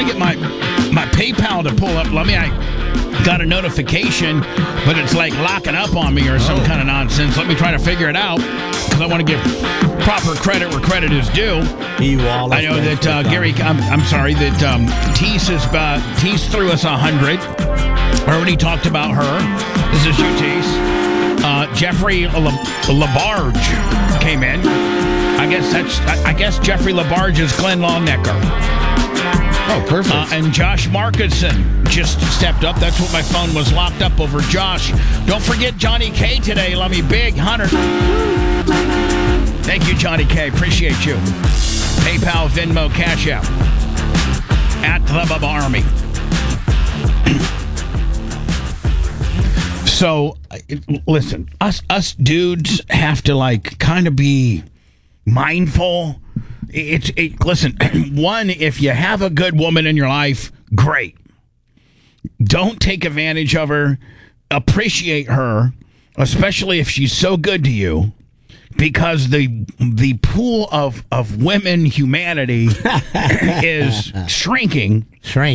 to get my PayPal to pull up. I got a notification, but it's like locking up on me or some kind of nonsense. Let me try to figure it out because I want to give proper credit where credit is due. I know that Gary, I'm sorry, that Tease threw us 100. Already talked about her. This is you, Tease. Jeffrey LaBarge came in. I guess Jeffrey LaBarge is Glenn Longnecker. Oh, perfect. And Josh Markinson just stepped up. That's what my phone was locked up over. Josh, don't forget Johnny K today. Love me big. Hunter. Thank you, Johnny K. Appreciate you. PayPal, Venmo, Cash App. At the Bubba Army. So, listen, us dudes have to, kind of be mindful. Listen, one, if you have a good woman in your life, great. Don't take advantage of her. Appreciate her, especially if she's so good to you, because the pool of women humanity is shrinking.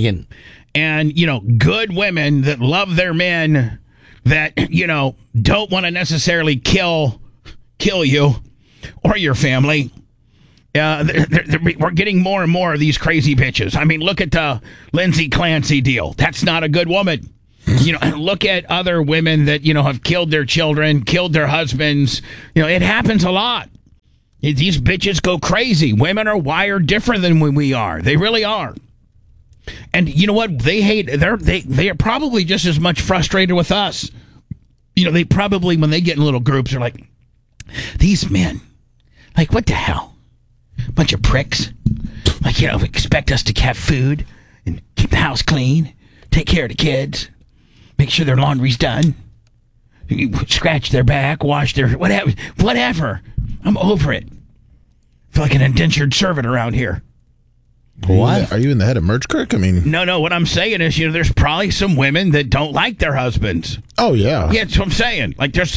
And, good women that love their men that, don't want to necessarily kill you or your family. We're getting more and more of these crazy bitches. I mean, look at the Lindsay Clancy deal. That's not a good woman. Look at other women that, have killed their children, killed their husbands. It happens a lot. These bitches go crazy. Women are wired different than we are. They really are. And you know what? They hate. They are probably just as much frustrated with us. They probably, when they get in little groups, are like, these men, what the hell? Bunch of pricks. Expect us to have food and keep the house clean, take care of the kids, make sure their laundry's done, scratch their back, wash their whatever. I'm over it. I feel like an indentured servant around here. What? Are you in the head of Merch Kirk? I mean... No, what I'm saying is, there's probably some women that don't like their husbands. Oh, yeah. Yeah, that's what I'm saying. There's,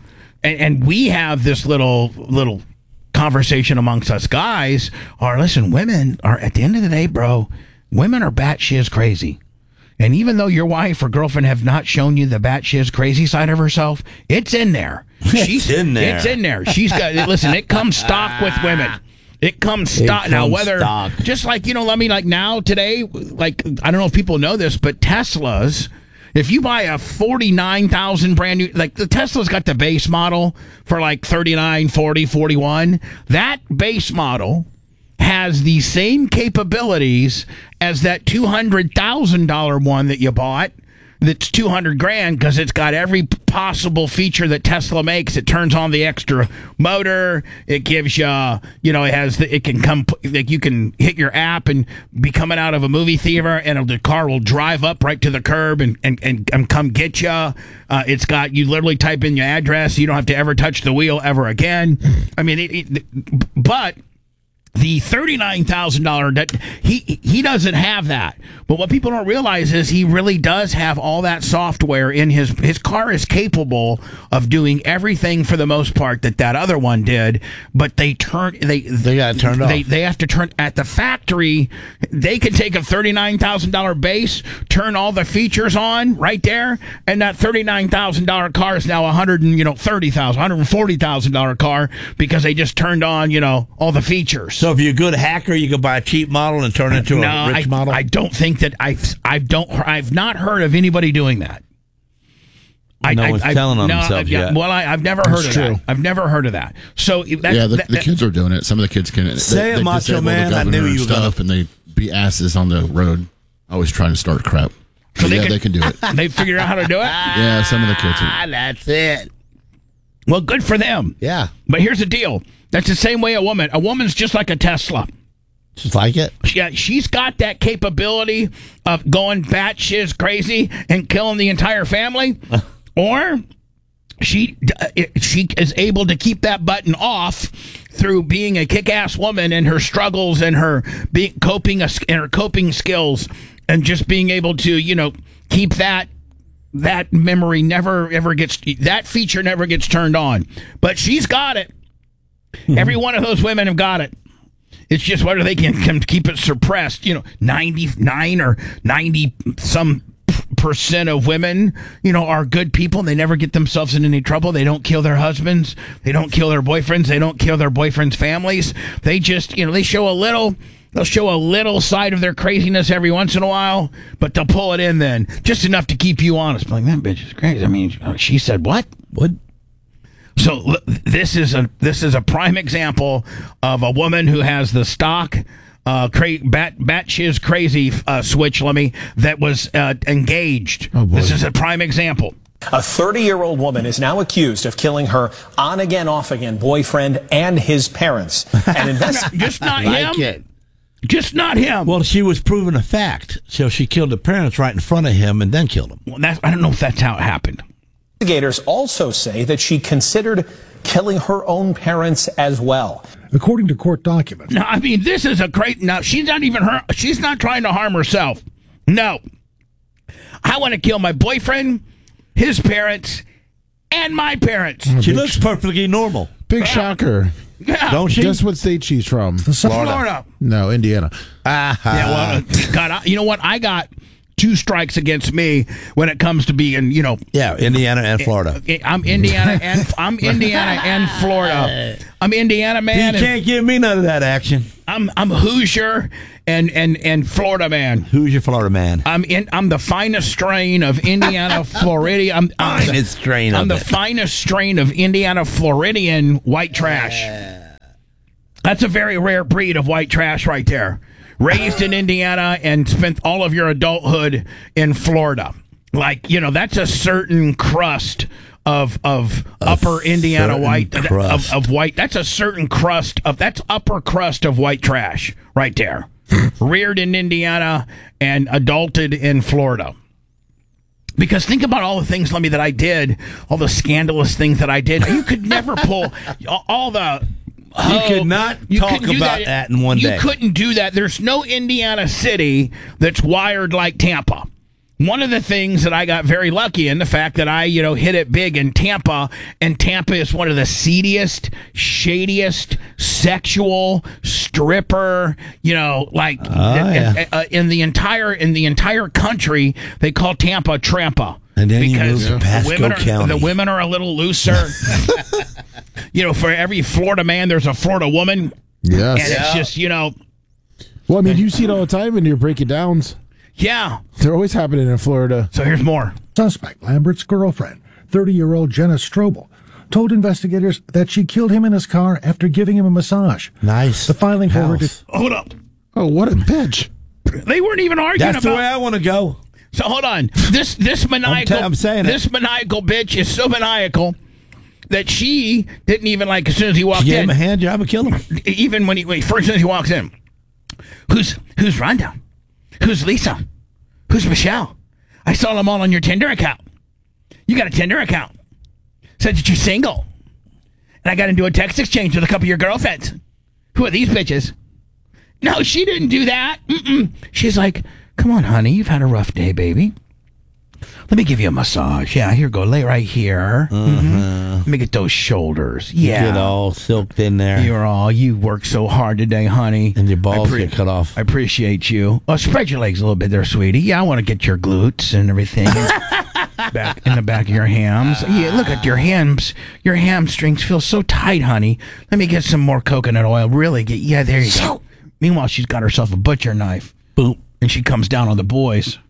and we have this little conversation amongst us guys listen, women are, at the end of the day, bro, women are batshit crazy. And even though your wife or girlfriend have not shown you the batshit crazy side of herself, it's in there. It's in there. She's got, listen, it comes stock with women. It comes stock. Now, whether, just now, today, I don't know if people know this, but Teslas, if you buy a 49,000 brand new, the Tesla's got the base model for 39, 40, 41. That base model has the same capabilities as that $200,000 one that you bought. That's $200,000 because it's got every possible feature that Tesla makes. It turns on the extra motor. It gives you, it can come, you can hit your app and be coming out of a movie theater, and the car will drive up right to the curb and come get you. It's got, you literally type in your address. You don't have to ever touch the wheel ever again. I mean, but the $39,000, that he doesn't have that. But what people don't realize is he really does have all that software in his car is capable of doing everything for the most part that other one did. But they got it turned off. They have to turn at the factory. They can take a $39,000 base, turn all the features on right there, and that $39,000 car is now $140,000 car because they just turned on all the features. So if you're a good hacker, you can buy a cheap model and turn it into a rich model? I don't think that I've not heard of anybody doing that. No one's telling on themselves yet. Well, I've never heard of that. I've never heard of that. So the kids are doing it. Some of the kids can say it, Macho Man. I knew you were stuff, and they be asses on the road, always trying to start crap. So they can do it. They figured out how to do it. Yeah, some of the kids. That's it. Well, good for them. Yeah. But here's the deal. That's the same way a woman's just like a Tesla. Just like it? Yeah, she's got that capability of going batshit crazy and killing the entire family. Or she is able to keep that button off through being a kick-ass woman and her struggles and her coping skills and just being able to, keep that memory that feature never gets turned on. But she's got it. Every one of those women have got it. It's just whether they can keep it suppressed. 99 or 90 some percent of women, are good people. And they never get themselves in any trouble. They don't kill their husbands. They don't kill their boyfriends. They don't kill their boyfriends' families. They just, they show a little. They'll show a little side of their craziness every once in a while, but they'll pull it in then, just enough to keep you honest. Like, that bitch is crazy. I mean, she said what? What? So this is a prime example of a woman who has the stock batshit crazy switch, that was engaged. Oh, boy. This is a prime example. A 30-year-old woman is now accused of killing her on-again, off-again boyfriend and his parents. And Just not him. Just not him. Well, she was proven a fact. So she killed the parents right in front of him and then killed him. Well, I don't know if that's how it happened. investigators also say that she considered killing her own parents as well. According to court documents. Now, I mean, this is a great... Now, she's not trying to harm herself. No. I want to kill my boyfriend, his parents, and my parents. She looks perfectly normal. Big shocker. Yeah. Don't she? Guess what state she's from? Florida. No, Indiana. Yeah, well, God, you know what? I got 2 strikes against me when it comes to being, Yeah, Indiana and Florida. I'm Indiana and Florida. I'm Indiana man. You can't give me none of that action. I'm Hoosier and Florida man. Who's your Florida man? I'm the finest strain of Indiana Floridian. I'm the finest strain of Indiana Floridian white trash. That's a very rare breed of white trash right there. Raised in Indiana and spent all of your adulthood in Florida. Like, that's a certain crust of upper Indiana white of white. That's a certain crust that's upper crust of white trash right there. Reared in Indiana and adulted in Florida. Because think about all the things, Lemmy, that I did, all the scandalous things that I did. You could never pull all the... You could not talk about that in one day. You couldn't do that. There's no Indiana city that's wired like Tampa. One of the things that I got very lucky in, the fact that I, hit it big in Tampa, and Tampa is one of the seediest, shadiest, sexual, stripper, in the entire country, they call Tampa Trampa. And then because you move to Pasco County. The women are a little looser. For every Florida man, there's a Florida woman. Yes. And it's just, Well, I mean, you see it all the time in your break it downs. Yeah. They're always happening in Florida. So here's more. Suspect Lambert's girlfriend, 30-year-old Jenna Strobel, told investigators that she killed him in his car after giving him a massage. Nice. The filing forwarded. Hold up. Oh, what a bitch. They weren't even arguing That's the way I want to go. So hold on. This maniacal I'm saying this maniacal bitch is so maniacal that she didn't even as soon as he walked She gave in. him a hand job and killed him. Even when first as he walks in. Who's Rhonda? Who's Lisa? Who's Michelle? I saw them all on your Tinder account. You got a Tinder account. Said that you're single. And I got into a text exchange with a couple of your girlfriends. Who are these bitches? No, she didn't do that. She's like, come on, honey, you've had a rough day, baby. Let me give you a massage. Yeah, here, go lay right here. Let me get those shoulders. Yeah. Get all silked in there. You worked so hard today, honey. And your balls get cut off. I appreciate you. Oh, spread your legs a little bit there, sweetie. Yeah, I want to get your glutes and everything. Back in the back of your hams. Yeah, look at your hams. Your hamstrings feel so tight, honey. Let me get some more coconut oil. Really get... Yeah, there you go. Meanwhile, she's got herself a butcher knife. Boom. And she comes down on the boys.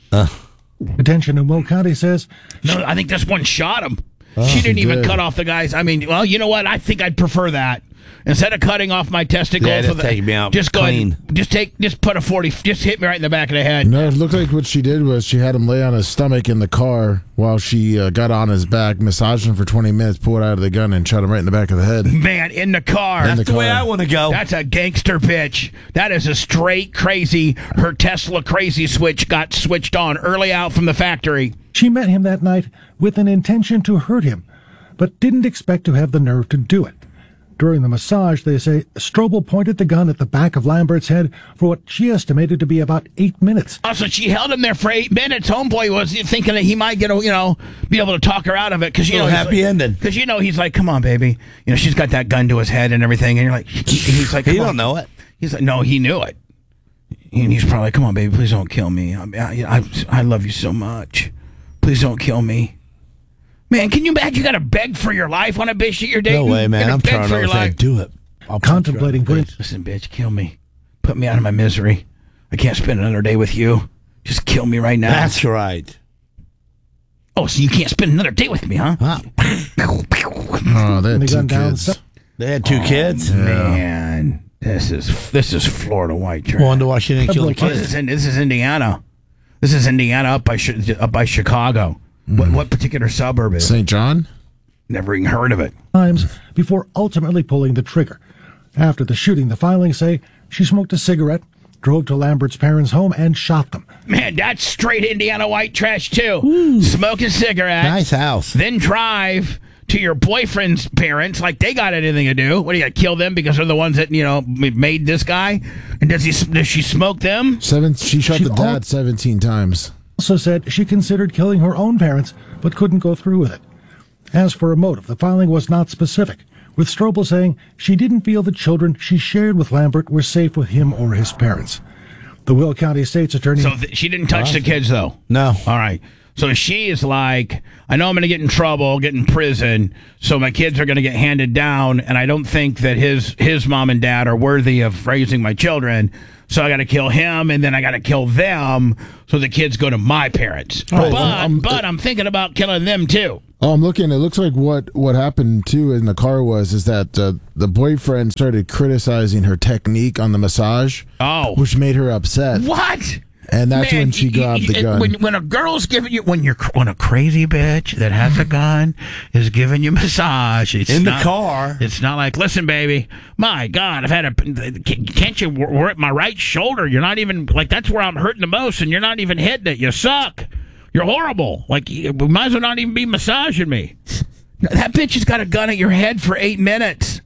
Attention in Will County says. No, I think this one shot him. She didn't even cut off the guys. I mean, well, you know what? I think I'd prefer that. Instead of cutting off my testicles, just take me out just go clean. ahead, just put a 40, just hit me right in the back of the head. No, it looked like what she did was she had him lay on his stomach in the car while she got on his back, massaged him for 20 minutes, pulled out of the gun, and shot him right in the back of the head. Man, in the car. That's the way I want to go. That's a gangster bitch. That is a straight crazy. Her Tesla crazy switch got switched on early out from the factory. She met him that night with an intention to hurt him, but didn't expect to have the nerve to do it. During the massage, they say, Strobel pointed the gun at the back of Lambert's head for what she estimated to be about 8 minutes. Also, she held him there for 8 minutes. Homeboy was thinking that he might get, be able to talk her out of it. Because, happy ending. Because, he's like, come on, baby. She's got that gun to his head and everything. And you're like, he's like, he don't know it. He's like, no, he knew it. And he's probably like, come on, baby, please don't kill me. I love you so much. Please don't kill me. Man, can you imagine you got to beg for your life on a bitch that you're dating? No way, man. I'm trying to life. do it. I'll Contemplating putting Listen, bitch, kill me. Put me out of my misery. I can't spend another day with you. Just kill me right now. That's right. Oh, so you can't spend another day with me, huh? Huh? Oh, they had the two gun down. kids. They had two kids. Man, this is Florida white trash. Wonder why she didn't kill the Public- kids. This is Indiana. This is Indiana up by Chicago. What particular suburb is it? St. John? Never even heard of it. times before ultimately pulling the trigger. After the shooting, the filings say she smoked a cigarette, drove to Lambert's parents' home, and shot them. Man, that's straight Indiana white trash too. Smoke a cigarette. Nice house. Then drive to your boyfriend's parents like they got anything to do. What, do you got to kill them because they're the ones that, made this guy? And does she smoke them? She shot She the dad 17 times. Also said she considered killing her own parents, but couldn't go through with it. As for a motive, the filing was not specific, with Strobel saying she didn't feel the children she shared with Lambert were safe with him or his parents. The Will County State's attorney... So she didn't touch the kids, though? No. All right. So she is like, I know I'm going to get in trouble, get in prison, so my kids are going to get handed down, and I don't think that his mom and dad are worthy of raising my children, so I got to kill him, and then I got to kill them, so the kids go to my parents. But I'm thinking about killing them, too. Oh, I'm looking. It looks like what happened too in the car is that the boyfriend started criticizing her technique on the massage. Oh. Which made her upset. What? And that's when she grabbed the gun. When a girl's giving you, when a crazy bitch that has a gun is giving you massage, it's In the not, car. It's not like, listen, baby, my God, can't you work my right shoulder? You're not even, like, that's where I'm hurting the most, and you're not even hitting it. You suck. You're horrible. Like, we might as well not even be massaging me. That bitch has got a gun at your head for 8 minutes.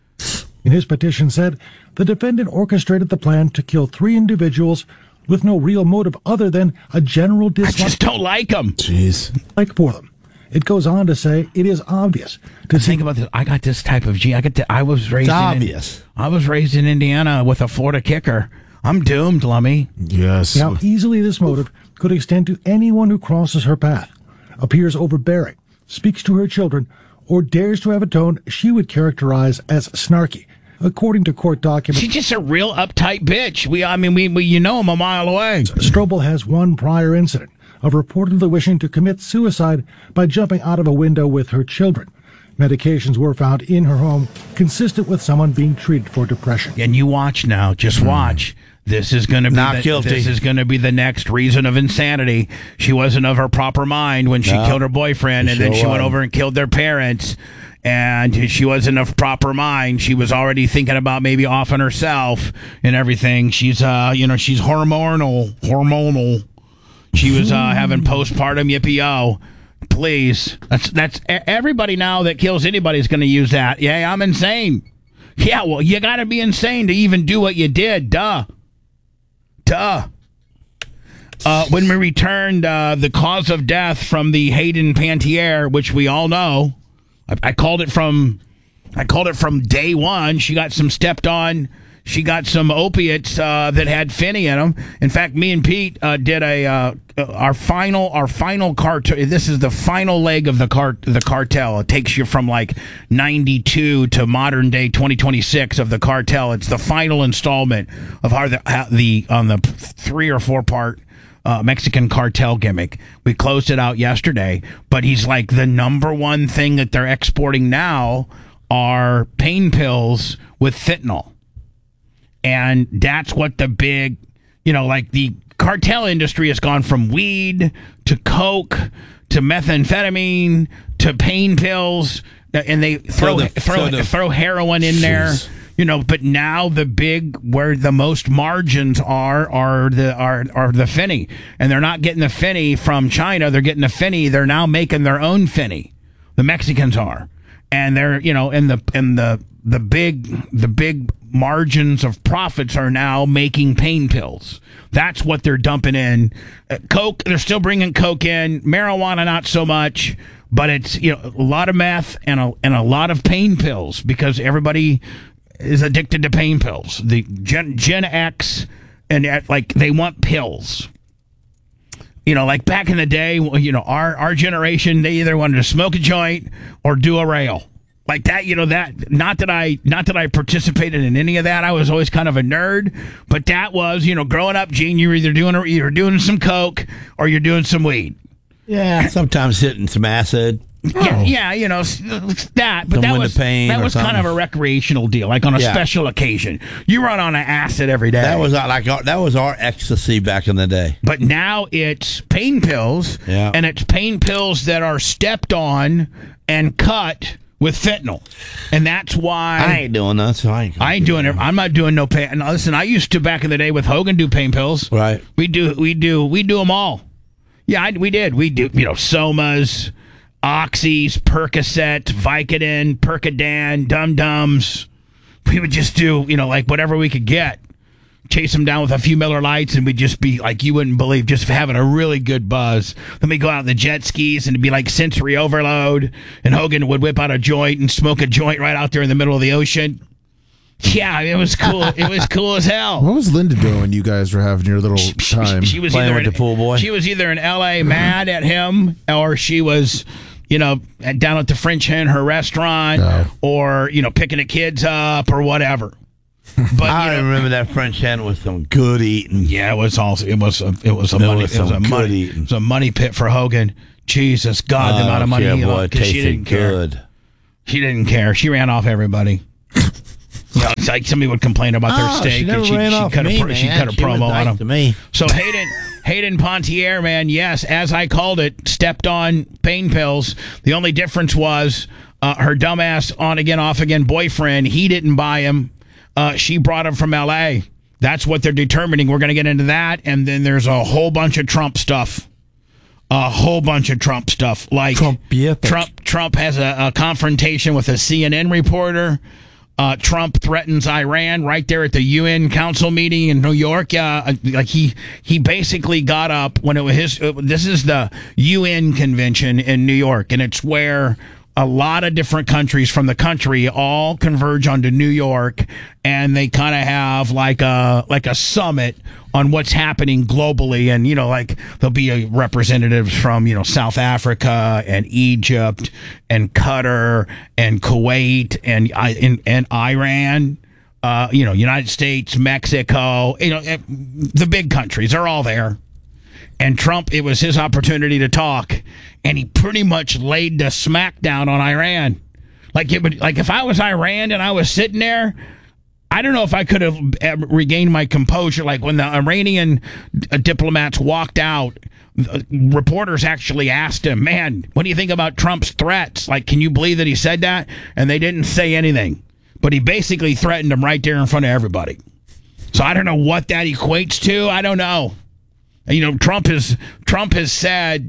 In his petition said the defendant orchestrated the plan to kill 3 individuals with no real motive other than a general I just dislike don't like them. Jeez. for them. It goes on to say it is obvious to see Think about this. I got this type of gene. I was raised. It's obvious. I was raised in Indiana with a Florida kicker. I'm doomed, Lummy. Yes. how easily this motive could extend to anyone who crosses her path, appears overbearing, speaks to her children, or dares to have a tone she would characterize as snarky. According to court documents, She's just a real uptight bitch. We I'm a mile away. Strobel has one prior incident of reportedly wishing to commit suicide by jumping out of a window with her children. Medications were found in her home consistent with someone being treated for depression. And you watch now. Just watch. This is going to be Not guilty. This is going to be the next reason of insanity. She wasn't of her proper mind when she killed her boyfriend, and then she went over and killed their parents. And she wasn't of proper mind. She was already thinking about maybe offing herself and everything. She's she's hormonal. She was having postpartum yippee-yo. Please. That's everybody now that kills anybody is going to use that. Yeah, I'm insane. Yeah, well, you got to be insane to even do what you did. Duh. When we returned the cause of death from the Hayden Pantier, which we all know, I called it from day one. She got some stepped on. She got some opiates that had Finney in them. In fact, me and Pete did our final cartel. This is the final leg of the cartel. It takes you from like 92 to modern day 2026 of the cartel. It's the final installment of how the 3 or 4 part Mexican cartel gimmick. We closed it out yesterday, but he's like the number one thing that they're exporting now are pain pills with fentanyl. And that's what the big, like the cartel industry has gone from weed to coke to methamphetamine to pain pills, and they throw heroin in there. But now where the most margins are the Finney, and they're not getting the Finney from China. They're getting the Finney. They're now making their own Finney. The Mexicans are, and they're the big margins of profits are now making pain pills. That's what they're dumping in. Coke, they're still bringing coke in. Marijuana, not so much. But it's a lot of meth and a lot of pain pills because everybody is addicted to pain pills. The Gen X, and they want pills. Like back in the day, our generation, they either wanted to smoke a joint or do a rail. Like that, that not that I participated in any of that. I was always kind of a nerd, but that was, growing up, Gene, you're either doing some coke or you're doing some weed. Yeah, sometimes hitting some acid. Yeah, that. But that was kind of a recreational deal, like on a special occasion. You run on an acid every day. That was our ecstasy back in the day. But now it's pain pills, and it's pain pills that are stepped on and cut with fentanyl, and that's why I ain't doing that. So I ain't doing it. I'm not doing no pain. Now, listen, I used to back in the day with Hogan do pain pills. Right. We do them all. Yeah, we did. We do. Somas, Oxys, Percocet, Vicodin, Percodan, Dum Dums. We would just do, like whatever we could get. Chase them down with a few Miller Lights, and we'd just be like, you wouldn't believe, just having a really good buzz. Then we go out on the jet skis, and it'd be like sensory overload. And Hogan would whip out a joint and smoke a joint right out there in the middle of the ocean. Yeah, it was cool. It was cool as hell. What was Linda doing when you guys were having your little time? She was playing with the pool boy. She was either in L.A. mad at him, or she was, down at the French Hen, her restaurant, or picking the kids up or whatever. But I remember that French Hen with some good eating. Yeah, it was a money pit for Hogan. Jesus God, the amount of money he lost, because she didn't care. She didn't care. She ran off everybody. It's like somebody would complain about their steak, and she cut a promo on them. To me. So Hayden Panettiere, man, yes, as I called it, stepped on pain pills. The only difference was her dumbass on again, off again boyfriend. He didn't buy him. She brought him from L.A. That's what they're determining. We're going to get into that, and then there's a whole bunch of Trump stuff. Like Trump has a confrontation with a CNN reporter. Trump threatens Iran right there at the UN Council meeting in New York. Like he basically got up when it was this is the UN convention in New York, and it's where a lot of different countries from the country all converge onto New York, and they kind of have like a summit on what's happening globally. And, there'll be representatives from, South Africa and Egypt and Qatar and Kuwait and Iran, United States, Mexico, the big countries are all there. And Trump, it was his opportunity to talk, and he pretty much laid the smackdown on Iran. Like if I was Iran and I was sitting there, I don't know if I could have regained my composure. Like when the Iranian diplomats walked out, reporters actually asked him, "Man, what do you think about Trump's threats? Like, can you believe that he said that?" And they didn't say anything, but he basically threatened them right there in front of everybody. So I don't know what that equates to. I don't know. Trump has said,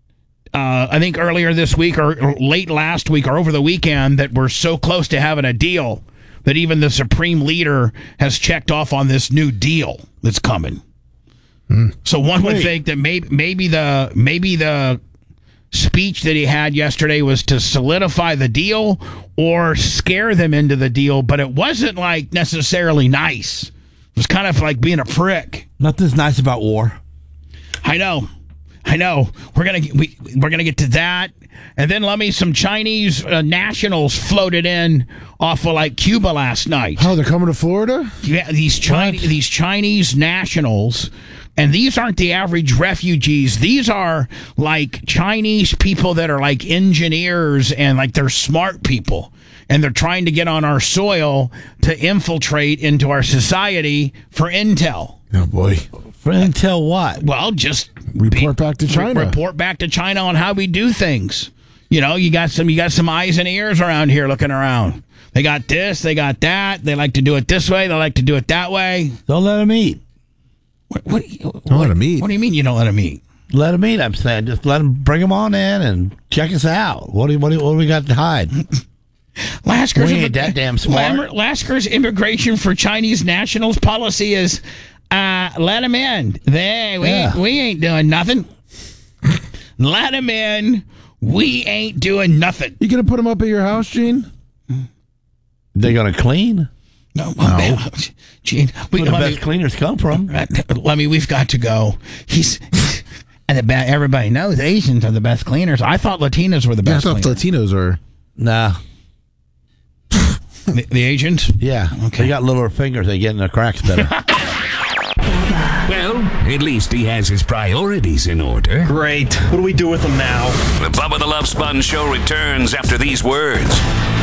I think earlier this week or late last week or over the weekend, that we're so close to having a deal that even the supreme leader has checked off on this new deal that's coming. So one would think that maybe the speech that he had yesterday was to solidify the deal or scare them into the deal, but it wasn't like necessarily nice. It was kind of like being a prick. Nothing's nice about war. I know. We're gonna get to that, and then some Chinese nationals floated in off of like Cuba last night. Oh, they're coming to Florida? Yeah, these Chinese nationals, and these aren't the average refugees. These are like Chinese people that are like engineers, and like they're smart people, and they're trying to get on our soil to infiltrate into our society for intel. Oh boy. For intel what? Well, just report back to China. Report back to China on how we do things. You got some eyes and ears around here looking around. They got this, they got that. They like to do it this way. They like to do it that way. Don't let them eat. Don't let them eat. What do you mean you don't let them eat? Let them eat. I'm saying just let them bring them on in and check us out. What do we got to hide? Lasker's we ain't that damn smart. Lasker's immigration for Chinese nationals policy is. Let them in. We ain't doing nothing. Let them in. We ain't doing nothing. You gonna put them up at your house, Gene? They're gonna clean. No. Gene, Where the best cleaners come from. Lemmy, we've got to go. Everybody knows Asians are the best cleaners. I thought Latinos were the best I thought cleaners. Latinos are. Nah. The Asians? Yeah. Okay. They got littler fingers. They get in their cracks better. Well, at least he has his priorities in order. Great. What do we do with him now? The Bubba the Love Sponge Show returns after these words.